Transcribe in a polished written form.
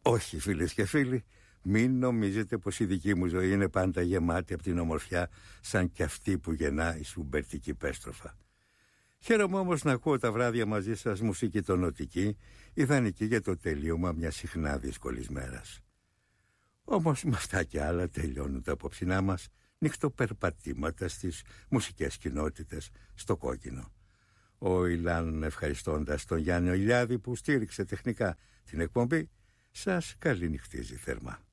Όχι, φίλες και φίλοι, μην νομίζετε πως η δική μου ζωή είναι πάντα γεμάτη από την ομορφιά σαν κι αυτή που γεννά η Σουμπερτική Πέστροφα. Χαίρομαι όμως να ακούω τα βράδια μαζί σας μουσική τονωτική, ιδανική για το τελείωμα μιας συχνά δύσκολης μέρας. Όμως με αυτά και άλλα τελειώνουν τα απόψινά μας νυχτοπερπατήματα στις μουσικές κοινότητες στο κόκκινο. Ο Ιλάν, ευχαριστώντας τον Γιάννη Ηλιάδη που στήριξε τεχνικά την εκπομπή, σας καληνυχτίζει θερμά.